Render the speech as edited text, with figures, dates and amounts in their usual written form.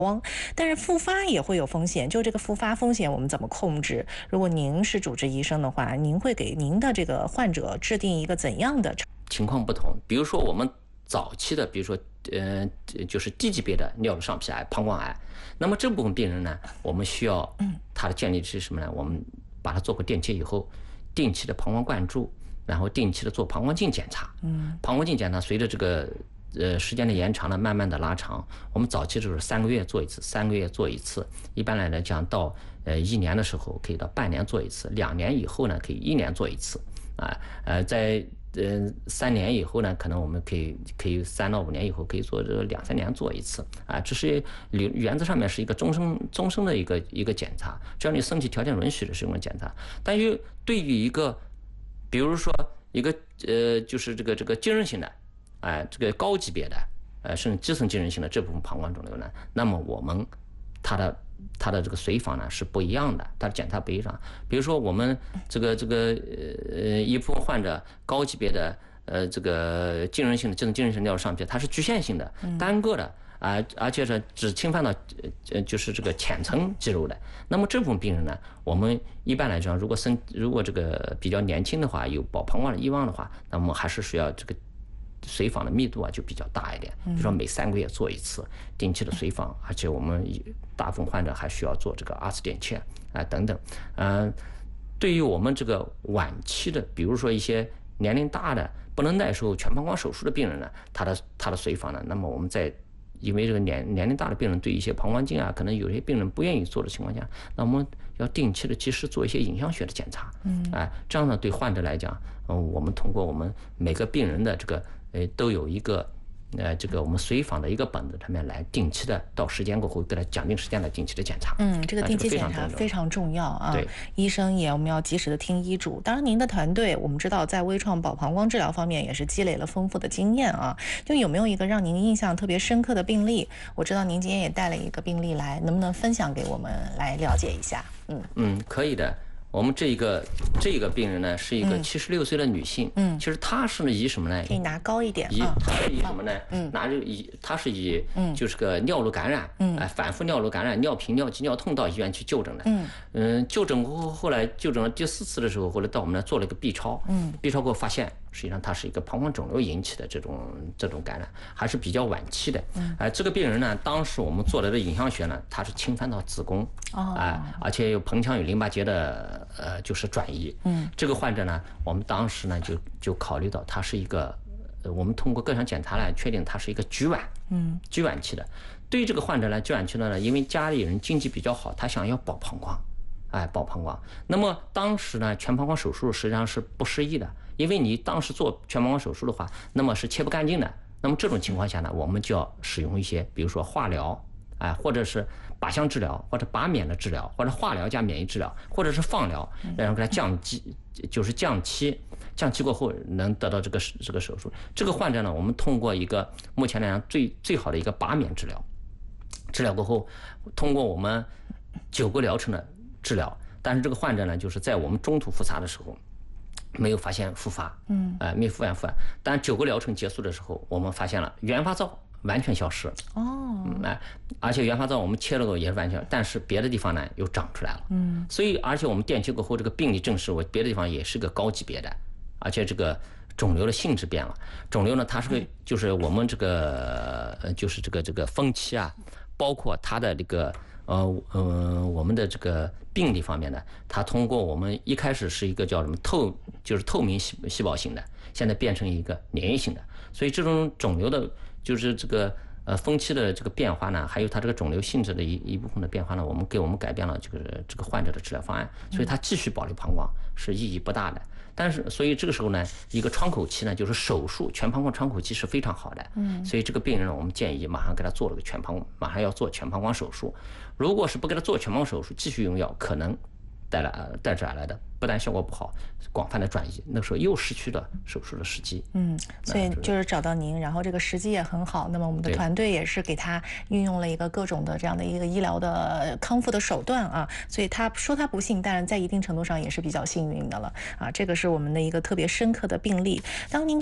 但是复发也会有风险，就这个复发风险我们怎么控制？如果您是主治医生的话，您会给您的这个患者制定一个怎样的？ 情况不同，比如说我们早期的，比如说就是低级别的尿路上皮癌、膀胱癌，那么这部分病人呢，我们需要他的建议是什么呢？我们把它做过电切以后，定期的膀胱灌注，然后定期的做膀胱镜检查。膀胱镜检查随着这个时间的延长呢，慢慢的拉长。我们早期就是3个月做一次，3个月做一次。一般来讲，到1年的时候可以到半年做一次，2年以后呢可以1年做一次。在3年以后呢，可能我们可以3到5年以后可以做这2、3年做一次这是原则上面是一个终身的一个检查，只要你身体条件允许的是用的检查。但是对于一个，比如说一个就是这个精神性的。这个高级别的，甚至基层精神性的这部分膀胱肿瘤呢，那么我们它的这个随访呢是不一样的，它的检查不一样。比如说我们这个一部分患者高级别的这个精神性的基层精神性尿路上皮，它是局限性的、单个的而且是只侵犯到就是这个浅层肌肉的。那么这部分病人呢，我们一般来讲，如果这个比较年轻的话，有保膀胱的遗忘的话，那么还是需要这个。随访的密度就比较大一点，比如说每3个月做一次定期的随访，而且我们大部分患者还需要做这个2次电切等等。对于我们这个晚期的，比如说一些年龄大的不能耐受全膀胱手术的病人呢，他的随访呢，那么我们因为这个年龄大的病人对一些膀胱镜可能有些病人不愿意做的情况下，那我们要定期的及时做一些影像学的检查。这样呢对患者来讲，我们通过我们每个病人的这个都有一个这个我们随访的一个本子上面来定期的到时间过后给他讲定时间来定期的检查。 这个定期检查非常重要啊。 对， 医生我们要及时的听医嘱。当然，您的团队我们知道在微创保膀胱治疗方面也是积累了丰富的经验啊。就有没有一个让您印象特别深刻的病例？我知道您今天也带了一个病例来，能不能分享给我们来了解一下？ 可以的。我们这个病人呢是一个76岁的女性，其实她是以什么呢？ 可以拿高一点。 她是以什么呢？她是以就是个尿路感染，反复尿路感染、尿频、尿急、尿痛到医院去就诊的。就诊过后，后来就诊了第4次的时候，后来到我们那做了一个 B 超，B 超给我发现，实际上它是一个膀胱肿瘤引起的这种感染，还是比较晚期的。这个病人呢，当时我们做的影像学呢，它是侵犯到子宫，而且有盆腔与淋巴结的。就是转移。这个患者呢，我们当时呢就考虑到他是一个，我们通过各项检查来确定他是一个局晚，局晚期的。对于这个患者呢，局晚期的呢，因为家里人经济比较好，他想要保膀胱，保膀胱。那么当时呢，全膀胱手术实际上是不适宜的，因为你当时做全膀胱手术的话，那么是切不干净的。那么这种情况下呢，我们就要使用一些，比如说化疗。或者是靶向治疗，或者靶免的治疗，或者化疗加免疫治疗，或者是放疗，然后给它降期过后能得到这个手术。这个患者呢，我们通过一个目前来讲最好的一个靶免治疗，治疗过后，通过我们9个疗程的治疗，但是这个患者呢，就是在我们中途复查的时候。没有发现复发，没有复发，但9个疗程结束的时候，我们发现了原发灶完全消失。而且原发灶我们切了过也是完全，但是别的地方呢又长出来了。所以而且我们电切过后，这个病理证实我别的地方也是个高级别的，而且这个肿瘤的性质变了。肿瘤呢，它是个就是我们这个就是这个分期包括它的这个我们的这个病理方面呢，它通过我们一开始是一个叫什么就是透明细胞型的，现在变成一个粘液性的，所以这种肿瘤的就是这个分期的这个变化呢，还有它这个肿瘤性质的一部分的变化呢，我们改变了这个患者的治疗方案，所以它继续保留膀胱是意义不大的。但是所以这个时候呢，一个窗口期呢，就是手术全膀胱窗口期是非常好的。所以这个病人呢，我们建议马上给他做了个马上要做全膀胱手术。如果是不给他做全膀胱手术，继续用药，可能带着来的不但效果不好，广泛的转移，那个时候又失去了手术的时机。 所以就是找到您，然后这个时机也很好。那么我们的团队也是给他运用了一个各种的这样的一个医疗的康复的手段所以他说他不幸，但是在一定程度上也是比较幸运的了这个是我们的一个特别深刻的病例。当您